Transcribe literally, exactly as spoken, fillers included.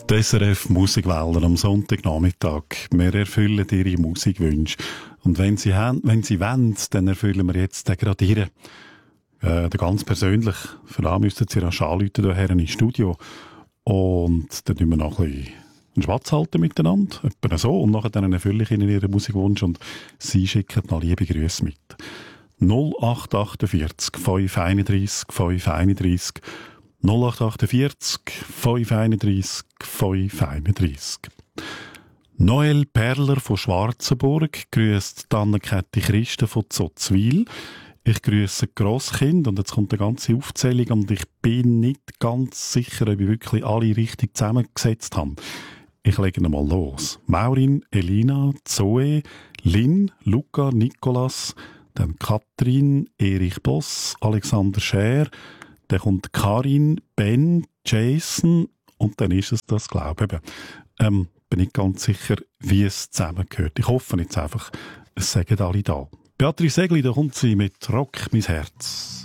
Die S R F Musikwellen am Sonntagnachmittag. Wir erfüllen Ihre Musikwünsche. Und wenn Sie, haben, wenn Sie wollen, dann erfüllen wir jetzt den gerade Ihren. Äh, ganz persönlich. Für das müssten Sie rasch anrufen hierher ins Studio. Und dann tun wir noch ein bisschen einen Schwatz halten miteinander. Etwa so. Und nachher dann erfülle ich Ihnen Ihren Musikwunsch und Sie schicken noch liebe Grüße mit. null acht achtundvierzig fünf einunddreißig fünf einunddreißig null acht achtundvierzig fünf einunddreißig fünf einunddreißig. Noel Perler von Schwarzenburg grüßt Anne-Käthi Christen von Zotzwil. Ich grüße Grosskind und jetzt kommt eine ganze Aufzählung und ich bin nicht ganz sicher, ob ich wirklich alle richtig zusammengesetzt habe. Ich lege mal los. Maurin, Elina, Zoe, Lynn, Luca, Nicolas, dann Katrin, Erich Boss, Alexander Scher, dann kommt Karin, Ben, Jason und dann ist es das, glaube ich. Ähm, bin nicht ganz sicher, wie es zusammengehört. Ich hoffe jetzt einfach, es sagen alle da. Beatrice Egli, da kommt sie mit «Rock, mein Herz».